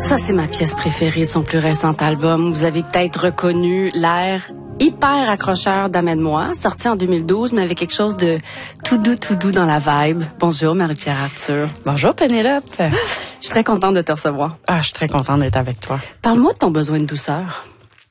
Ça, c'est ma pièce préférée de son plus récent album. Vous avez peut-être reconnu l'air hyper accrocheur d'Amène-moi, sorti en 2012, mais avec quelque chose de tout doux dans la vibe. Bonjour, Marie-Pierre Arthur. Bonjour, Pénélope. Je suis très contente de te recevoir. Ah, je suis très contente d'être avec toi. Parle-moi de ton besoin de douceur.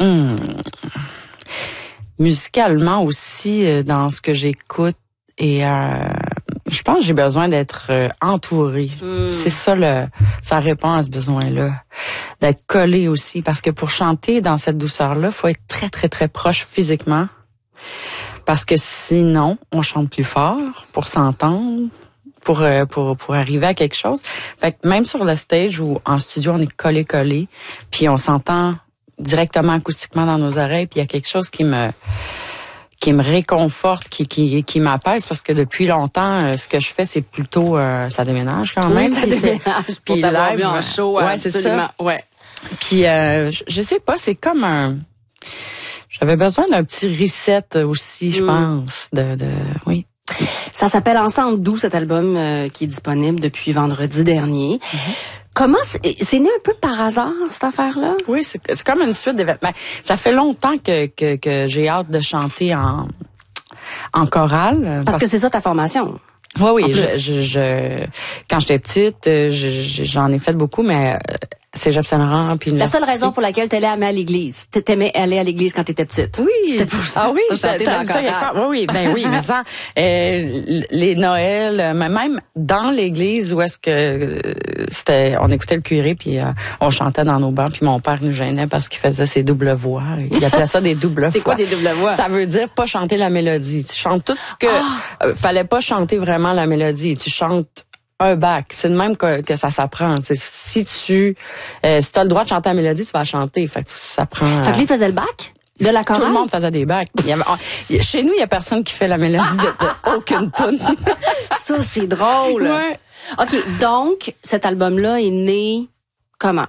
Musicalement aussi, dans ce que j'écoute, et je pense que j'ai besoin d'être entourée. C'est ça, ça répond à ce besoin-là. D'être collée aussi, parce que pour chanter dans cette douceur-là, faut être très, très, très proche physiquement. Parce que sinon, on chante plus fort pour s'entendre, pour arriver à quelque chose. Fait que même sur le stage ou en studio, on est collé, puis on s'entend directement acoustiquement dans nos oreilles, puis il y a quelque chose qui me réconforte, qui m'apaise, parce que depuis longtemps, ce que je fais, c'est plutôt ça déménage quand même. Oui, ça déménage. Pour t'avoir vu en show, ouais, absolument. C'est ça. Ouais. Puis je sais pas, c'est comme j'avais besoin d'un petit reset aussi, je pense, oui. Ça s'appelle Ensemble doux, cet album qui est disponible depuis vendredi dernier. Comment c'est né un peu par hasard, cette affaire-là? Oui, c'est comme une suite d'événements. Ça fait longtemps que j'ai hâte de chanter en chorale. Parce que c'est ça ta formation. Oui, quand j'étais petite, j'en ai fait beaucoup, mais Cégep Saint-Laurent, puis la seule raison pour laquelle t'allais à l'église, t'aimais aller à l'église quand t'étais petite. Oui. C'était pour ça. Ah oui, chanter dans le chorale. Oui, mais ça, les Noëls, mais même dans l'église où est-ce que on écoutait le curé, puis on chantait dans nos bancs, puis mon père nous gênait parce qu'il faisait ses doubles voix. Il appelait ça des doubles voix. C'est quoi des doubles voix? Ça veut dire pas chanter la mélodie. Tu chantes tout ce que fallait pas chanter vraiment la mélodie. Tu chantes un bac. C'est de même que ça s'apprend. T'sais, si t'as le droit de chanter la mélodie, tu vas la chanter. Fait que ça prend. Fait que lui faisait le bac? De la chorale? Tout le monde faisait des bacs. Chez nous, il y a personne qui fait la mélodie de aucune tune. Ça, c'est drôle. Ouais. OK, donc, cet album-là est né comment?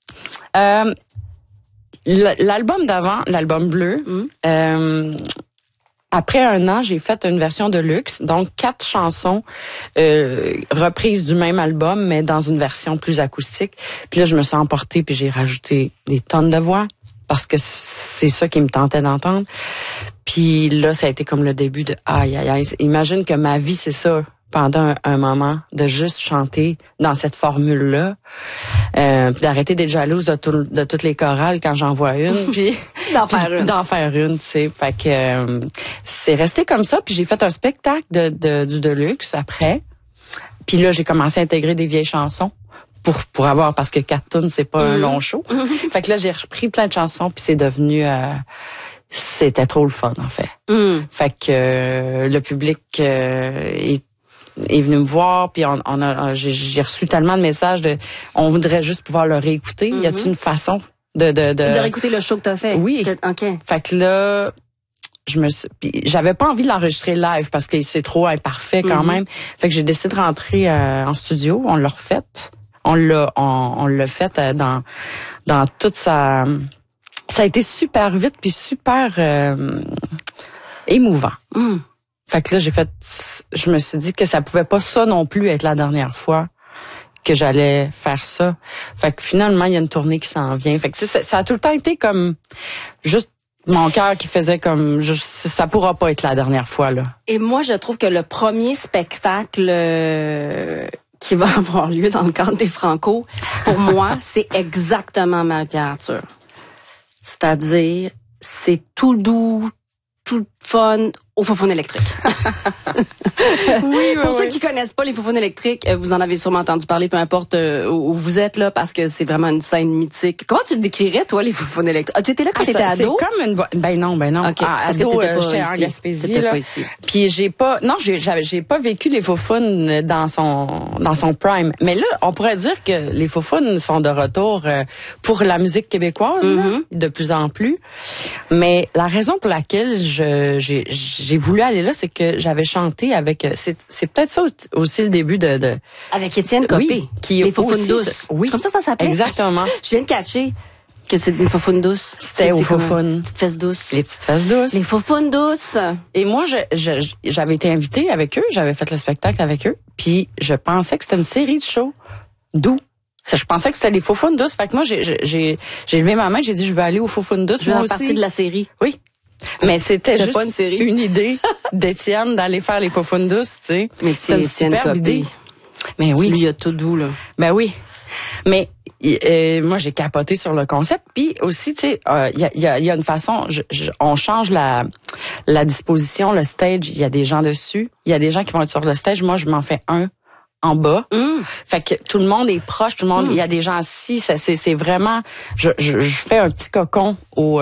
L'album d'avant, l'album bleu, après un an, j'ai fait une version de luxe, donc 4 chansons reprises du même album, mais dans une version plus acoustique. Puis là, je me suis emportée, puis j'ai rajouté des tonnes de voix, parce que c'est ça qui me tentait d'entendre. Puis là, ça a été comme le début de aïe. Imagine que ma vie, c'est ça, pendant un moment, de juste chanter dans cette formule-là, puis d'arrêter d'être jalouse de toutes les chorales quand j'en vois une, puis d'en faire une, tu sais. Fait que c'est resté comme ça, puis j'ai fait un spectacle du Deluxe après. Puis là, j'ai commencé à intégrer des vieilles chansons pour avoir, parce que 4 tunes, c'est pas un long show. Fait que là, j'ai repris plein de chansons, puis c'est devenu c'était trop le fun, en fait. Fait que le public est venu me voir, puis j'ai reçu tellement de messages on voudrait juste pouvoir le réécouter. Y a-t-il une façon de réécouter le show que t'as fait? Oui. OK. Fait que là, j'avais pas envie de l'enregistrer live parce que c'est trop imparfait quand même. Fait que j'ai décidé de rentrer en studio. On l'a refait. On l'a fait dans toute sa. Ça a été super vite puis super émouvant. Fait que là, je me suis dit que ça pouvait pas ça non plus être la dernière fois que j'allais faire ça. Fait que finalement, il y a une tournée qui s'en vient. Fait que ça a tout le temps été comme juste mon cœur qui faisait comme ça pourra pas être la dernière fois, là. Et moi, je trouve que le premier spectacle qui va avoir lieu dans le cadre des Franco, pour moi, c'est exactement Marie-Pierre Arthur. C'est-à-dire, c'est tout doux, tout fun, au faux-phone électrique. Pour ceux qui connaissent pas les faux-phones électriques, vous en avez sûrement entendu parler, peu importe où vous êtes là, parce que c'est vraiment une scène mythique. Comment tu te décrirais, toi, les faux-phones électriques? Tu étais là quand t'étais ado? C'est comme une Ben non. Okay. Parce ado, que j'étais en Gaspésie, là. Pas ici. Puis j'ai pas vécu les faux-phones dans son prime. Mais là, on pourrait dire que les faux-phones sont de retour pour la musique québécoise, là, de plus en plus. Mais la raison pour laquelle j'ai voulu aller là, c'est que j'avais chanté avec. C'est peut-être ça aussi le début de avec Étienne Copé, oui, qui les faux-phones douces. Oui, comme ça s'appelle. Exactement. Je viens de catcher que c'est une faux-phone douce. C'était aux faux-phones. Petites fesses douces. Les petites fesses douces. Les faux-phones douces. Et moi, j'avais été invitée avec eux, j'avais fait le spectacle avec eux, puis je pensais que c'était une série de shows doux. Je pensais que c'était les Faufounes douces. Fait que moi, j'ai levé ma main, j'ai dit, je veux aller aux Faufounes douces. Je veux faire partie de la série. Oui. Mais c'était juste pas une série. Une idée d'Étienne d'aller faire les Faufounes douces, tu sais. Mais c'est une super idée. Mais oui. Lui, il a tout doux, là. Ben oui. Mais moi, j'ai capoté sur le concept. Puis aussi, tu sais, il y a une façon, on change la disposition, le stage. Il y a des gens dessus. Il y a des gens qui vont être sur le stage. Moi, je m'en fais un en bas. Fait que tout le monde est proche, tout le monde, il y a des gens assis. C'est vraiment, je fais un petit cocon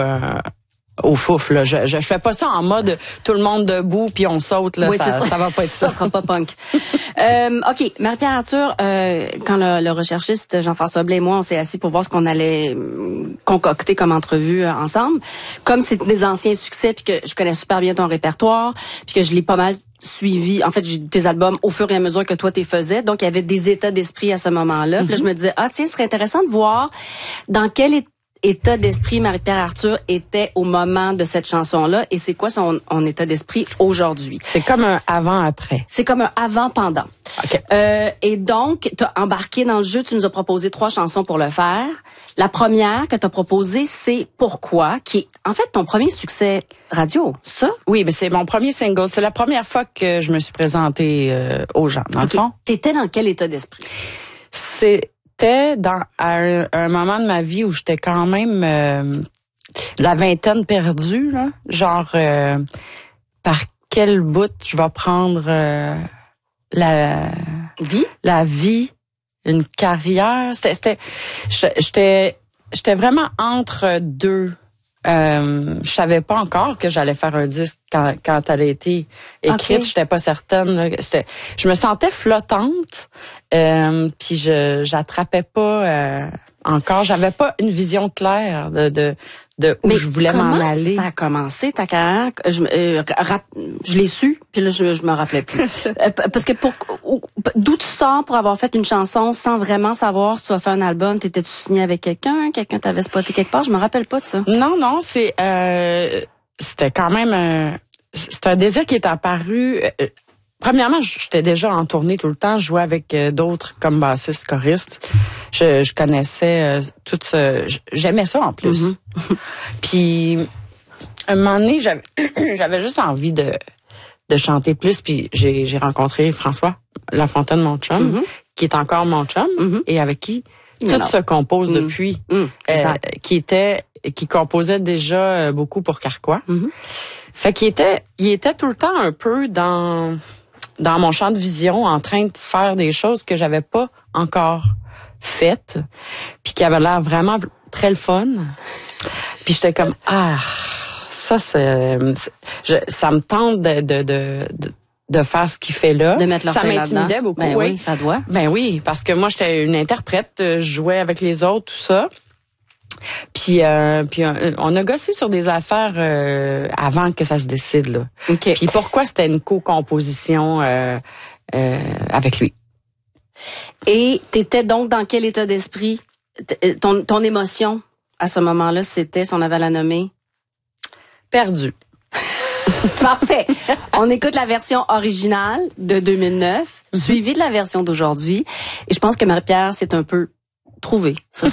au fouf, là. Je fais pas ça en mode tout le monde debout puis on saute, là. Oui, ça va pas être ça. Ça sera pas punk. OK. Marie-Pierre Arthur, quand le recherchiste Jean-François Blais et moi, on s'est assis pour voir ce qu'on allait concocter comme entrevue ensemble. Comme c'est des anciens succès puis que je connais super bien ton répertoire puis que je l'ai pas mal suivi. En fait, j'ai tes albums au fur et à mesure que toi t'es faisais. Donc, il y avait des états d'esprit à ce moment-là. Puis là, je me disais, tiens, ce serait intéressant de voir dans quel état d'esprit Marie-Pierre Arthur était au moment de cette chanson-là et c'est quoi son état d'esprit aujourd'hui. C'est comme un avant-après. C'est comme un avant-pendant. OK. Et donc, tu as embarqué dans le jeu, tu nous as proposé 3 chansons pour le faire. La première que tu as proposée, c'est Pourquoi, qui est en fait ton premier succès radio, ça? Oui, mais c'est mon premier single. C'est la première fois que je me suis présentée aux gens, dans le fond. T'étais dans quel état d'esprit? C'était à un moment de ma vie où j'étais quand même la vingtaine perdue, là. Genre, par quel bout je vais prendre la vie, une carrière. J'étais vraiment entre deux. Je savais pas encore que j'allais faire un disque quand elle a été écrite. Okay. J'étais pas certaine. Là. Je me sentais flottante, puis j'attrapais pas encore. J'avais pas une vision claire de où je voulais m'en aller. Ça a commencé ta carrière? Je l'ai su, puis là je me rappelais plus. Parce que d'où tu sors pour avoir fait une chanson sans vraiment savoir si tu vas faire un album? T'étais-tu signé avec quelqu'un t'avait spoté quelque part? Je me rappelle pas de ça. Non, c'était quand même c'est un désir qui est apparu. Premièrement, j'étais déjà en tournée tout le temps. Je jouais avec d'autres comme bassistes, choristes. Je connaissais tout ça. J'aimais ça en plus. Puis, un moment donné, j'avais juste envie de chanter plus. Puis, j'ai rencontré François Lafontaine, mon chum, qui est encore mon chum, et avec qui tout se compose depuis. Qui composait déjà beaucoup pour Carquois. Fait qu'il était tout le temps un peu dans mon champ de vision, en train de faire des choses que j'avais pas encore faites, puis qui avaient l'air vraiment très le fun. Puis j'étais comme ça ça me tente de faire ce qu'il fait là. De mettre leur ça m'intimidait beaucoup. Ben oui, ça doit. Ben oui, parce que moi j'étais une interprète, je jouais avec les autres, tout ça. Puis on a gossé sur des affaires avant que ça se décide là. Okay. Puis pourquoi c'était une co-composition avec lui. Et t'étais donc dans quel état d'esprit? Ton émotion à ce moment-là, c'était, si on avait à la nommer? Perdu. Parfait. On écoute la version originale de 2009, suivie de la version d'aujourd'hui. Et je pense que Marie-Pierre s'est un peu trouvée.